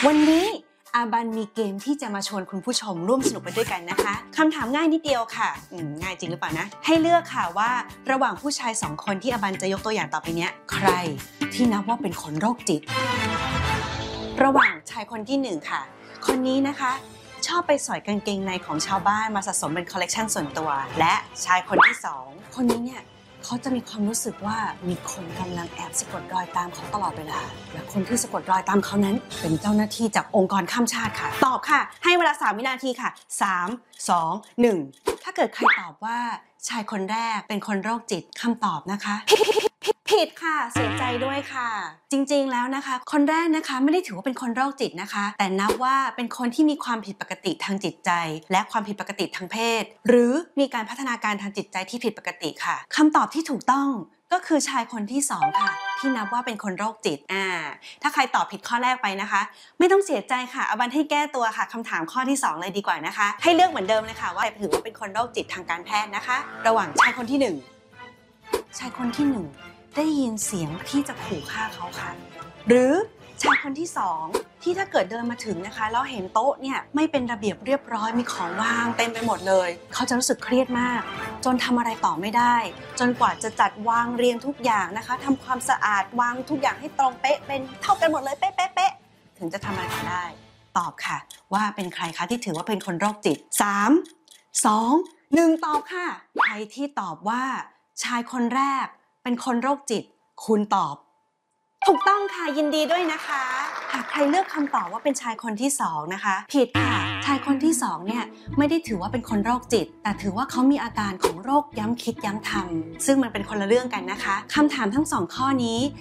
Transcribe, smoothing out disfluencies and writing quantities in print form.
วันนี้อาบันมีเกมที่จะมาชวนคุณผู้ชมร่วมสนุกไปด้วยกันนะคะคำถามง่ายนิดเดียวค่ะง่ายจริงหรือเปล่านะให้เลือกค่ะว่าระหว่างผู้ชาย2คนที่อาบันจะยกตัวอย่างต่อไปเนี้ยใครที่นับว่าเป็นคนโรคจิตระหว่างชายคนที่1ค่ะคนนี้นะคะชอบไปสอยกางเกงในของชาวบ้านมาสะสมเป็นคอลเลกชันส่วนตัวและชายคนที่2คนนี้เนี่ยเขาจะมีความรู้สึกว่ามีคนกำลังแอบสะกดรอยตามเขาตลอดเวลาและคนที่สะกดรอยตามเขานั้นเป็นเจ้าหน้าที่จากองค์กรข้ามชาติค่ะตอบค่ะให้เวลา3วินาทีค่ะ3 2 1ถ้าเกิดใครตอบว่าชายคนแรกเป็นคนโรคจิตคำตอบนะคะผิดค่ะเสียใจด้วยค่ะจริงๆแล้วนะคะคนแรกนะคะไม่ได้ถือว่าเป็นคนโรคจิตนะคะแต่นับว่าเป็นคนที่มีความผิดปกติทางจิตใจและความผิดปกติทางเพศหรือมีการพัฒนาการทางจิตใจที่ผิดปกติค่ะคำตอบที่ถูกต้องก็คือชายคนที่2ค่ะที่นับว่าเป็นคนโรคจิตถ้าใครตอบผิดข้อแรกไปนะคะไม่ต้องเสียใจค่ะอาบันให้แก้ตัวค่ะคำถามข้อที่2เลยดีกว่านะคะให้เลือกเหมือนเดิมเลยค่ะว่าถือว่าเป็นคนโรคจิตทางการแพทย์นะคะระหว่างชายคนที่1ชายคนที่1ได้ยินเสียงที่จะขู่ฆ่าเขาค่ะหรือชายคนที่2ที่ถ้าเกิดเดินมาถึงนะคะแล้วเห็นโต๊ะเนี่ยไม่เป็นระเบียบเรียบร้อยมีของวางเต็มไปหมดเลยเขาจะรู้สึกเครียดมากจนทำอะไรต่อไม่ได้จนกว่าจะจัดวางเรียงทุกอย่างนะคะทำความสะอาดวางทุกอย่างให้ตรงเป๊ะเป็นเท่ากันหมดเลยเป๊ะๆถึงจะทำอะไรต่อได้ตอบค่ะว่าเป็นใครคะที่ถือว่าเป็นคนโรคจิต3 2 1ตอบค่ะใครที่ตอบว่าชายคนแรกเป็นคนโรคจิตคุณตอบถูกต้องค่ะยินดีด้วยนะคะหากใครเลือกคำตอบว่าเป็นชายคนที่2นะคะผิดค่ะชายคนที่2เนี่ยไม่ได้ถือว่าเป็นคนโรคจิตแต่ถือว่าเขามีอาการของโรคย้ำคิดย้ำทำซึ่งมันเป็นคนละเรื่องกันนะคะคำถามทั้ง2ข้อนี้